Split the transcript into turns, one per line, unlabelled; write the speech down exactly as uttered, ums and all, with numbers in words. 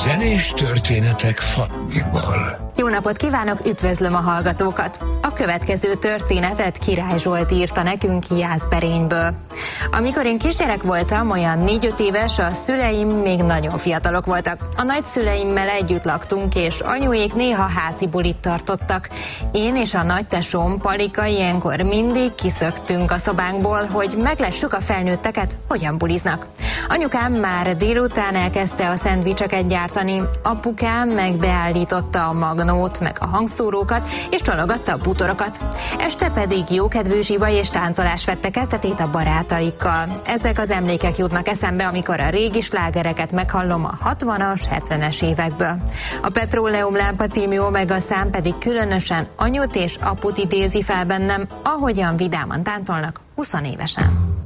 Zenés történetek Fannival.
Jó napot kívánok, üdvözlöm a hallgatókat! A következő történetet Király Zsolt írta nekünk Jászberényből. Amikor én kisgyerek voltam, olyan négy-öt éves, a szüleim még nagyon fiatalok voltak. A nagyszüleimmel együtt laktunk, és anyuék néha házi bulit tartottak. Én és a nagytesóm Palika ilyenkor mindig kiszöktünk a szobánkból, hogy meglessük a felnőtteket, hogyan buliznak. Anyukám már délután elkezdte a szendvicseket gyártani, apukám meg beállította a magnót, meg a hangszórókat, és csalogatta a bútorokat. Este pedig jókedvű zsivaj és táncolás vette kezdetét a barátaikkal. Ezek az emlékek jutnak eszembe, amikor a régi slágereket meghallom a hatvanas, hetvenes évekből. A Petróleum lámpa című Omega szám pedig különösen anyut és aput idézi fel bennem, ahogyan vidáman táncolnak húsz évesen.